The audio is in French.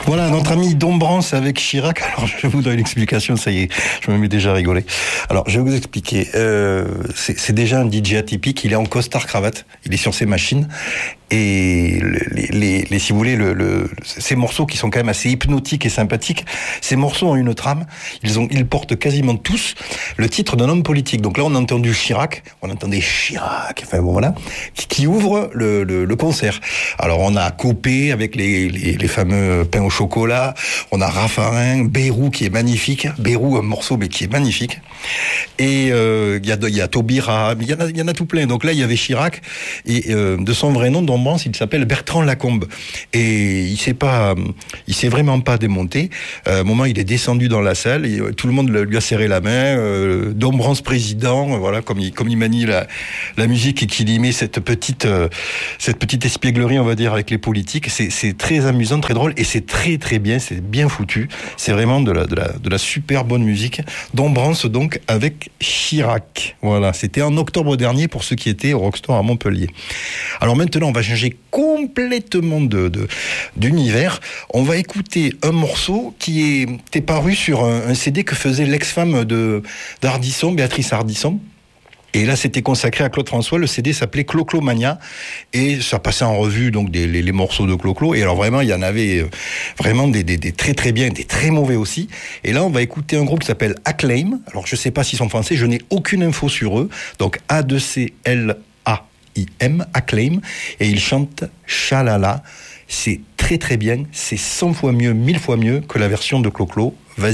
Voilà, notre ami Dombrance avec Chirac. Alors, je vous donne une explication, ça y est, je me mets déjà à rigoler. Alors, je vais vous expliquer. C'est déjà un DJ atypique, il est en costard cravate, il est sur ses machines. Et si vous voulez, ces morceaux qui sont quand même assez hypnotiques et sympathiques, ces morceaux ont une trame. Ils portent quasiment tous le titre d'un homme politique. Donc là, on a entendu Chirac, on entendait Chirac, enfin bon voilà, qui ouvre le concert. Alors on a Copé avec les fameux pains au chocolat. On a Raffarin, Bayrou qui est magnifique. Bayrou, un morceau mais qui est magnifique. Et il y a Taubira, il y en a tout plein. Donc là, il y avait Chirac et de son vrai nom, Dombrance, il s'appelle Bertrand Lacombe. Et il s'est vraiment pas démonté. À un moment, il est descendu dans la salle et tout le monde lui a serré la main. Dombrance président, voilà, comme il manie la musique et qu'il y met cette petite espièglerie, on va dire, avec les politiques. C'est très amusant, très drôle et c'est très très bien, c'est bien foutu. C'est vraiment de la super bonne musique. Dombrance donc avec Chirac. Voilà, c'était en octobre dernier pour ceux qui étaient au Rockstore à Montpellier. Alors maintenant, on va changer complètement d'univers. On va écouter un morceau qui était paru sur un CD que faisait l'ex-femme d'Ardisson, Béatrice Ardisson. Et là, c'était consacré à Claude François. Le CD s'appelait Clo-Clo-Mania. Et ça passait en revue, donc, les morceaux de Clo-Clo. Et alors, vraiment, il y en avait vraiment des très, très bien, des très mauvais aussi. Et là, on va écouter un groupe qui s'appelle Acclaim. Alors, je sais pas s'ils sont français. Je n'ai aucune info sur eux. Donc, A-2-C-L-A-I-M, Acclaim. Et ils chantent Chalala. C'est très, très bien. C'est 100 fois mieux, 1000 fois mieux que la version de Clo-Clo. Vas-y.